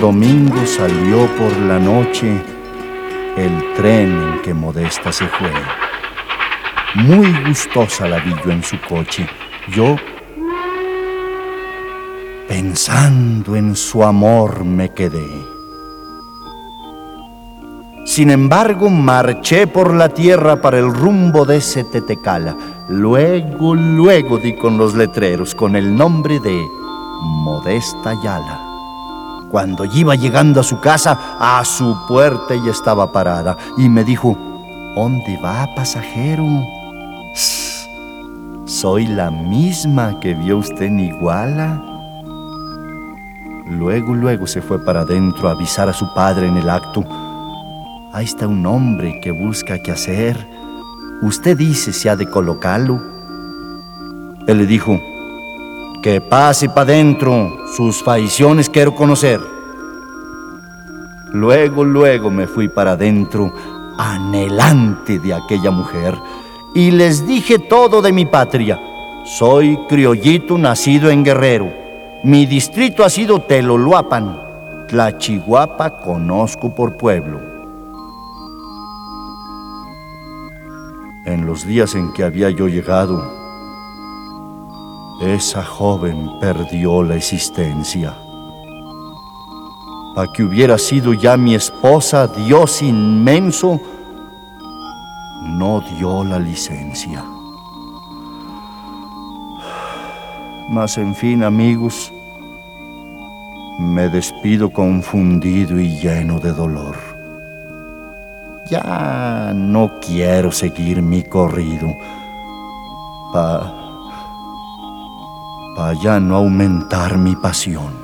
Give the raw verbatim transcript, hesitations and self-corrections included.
Domingo salió por la noche el tren en que Modesta se fue. Muy gustosa la vi yo en su coche. Yo, pensando en su amor, me quedé. Sin embargo, marché por la tierra para el rumbo de Setetecala. Luego, luego di con los letreros con el nombre de Modesta Ayala. Cuando iba llegando a su casa, a su puerta ella estaba parada y me dijo: ¿Dónde va, pasajero? Sss, soy la misma que vio usted en Iguala. Luego, luego se fue para adentro a avisar a su padre en el acto. Ahí está un hombre que busca qué hacer. Usted dice si ha de colocarlo. Él le dijo: que pase para adentro, sus faiciones quiero conocer. Luego, luego me fui para adentro, anhelante de aquella mujer, y les dije todo de mi patria. Soy criollito nacido en Guerrero. Mi distrito ha sido Teloluapan. Tlachihuapa conozco por pueblo. En los días en que había yo llegado, esa joven perdió la existencia. A que hubiera sido ya mi esposa, Dios inmenso no dio la licencia. Mas en fin, amigos, me despido confundido y lleno de dolor. Ya no quiero seguir mi corrido para pa ya no aumentar mi pasión.